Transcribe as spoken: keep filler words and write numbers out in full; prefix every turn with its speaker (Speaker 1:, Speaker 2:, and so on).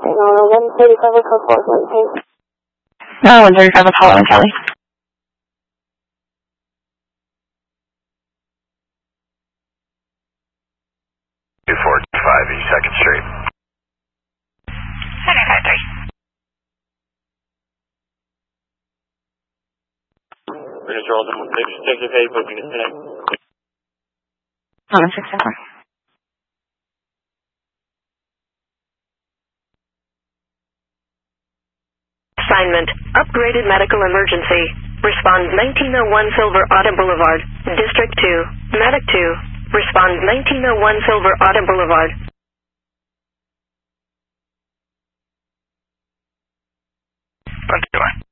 Speaker 1: on one thirty-five with four four, please.
Speaker 2: No, one thirty-five with Hollow and Kelly.
Speaker 3: two four five East second Street.
Speaker 2: seven five three.
Speaker 4: We're going to draw them. Take your pay, booking it today.
Speaker 2: Hollow six four.
Speaker 5: Assignment, upgraded medical emergency. Respond nineteen oh one Silver Auto Boulevard, District two, Medic two. Respond nineteen oh one Silver Auto Boulevard.
Speaker 3: one two one.